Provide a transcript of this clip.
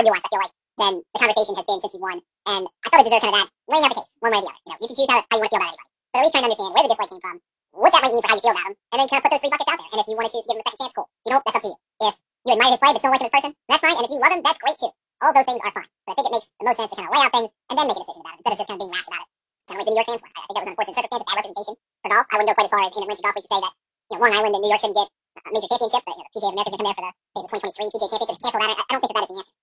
scored you once, I feel like, then the conversation has been since you won. And I felt it deserved kind of that, laying out the case, one way or the other. You can choose how you want to feel about anybody. But at least trying to understand where the dislike came from, what that might mean for how you feel about him, and then kind of put those three buckets out there. And if you want to choose to give him a second chance, cool. You know, that's up to you. If you admire his play but still like him as a person, that's fine. And if you love him, that's great too. All of those things are fine. But I think it makes the most sense to kind of lay out things and then make a decision about it instead of just kind of being rash about it. Kind of like the New York fans were. I think that was an unfortunate circumstance, bad representation for golf. I wouldn't go quite as far as Ian Lynch golf. We could say that Long Island and New York shouldn't get a major championship. The PGA of America's going to come there for the 2023 PGA Championship and cancel that. I don't think that is the answer.